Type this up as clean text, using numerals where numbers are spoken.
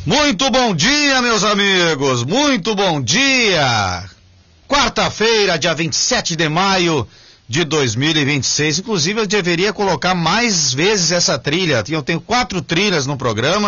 Muito bom dia, meus amigos, muito bom dia. Quarta-feira, dia 27 de maio de 2026. Inclusive, eu deveria colocar mais vezes essa trilha. Eu tenho 4 trilhas no programa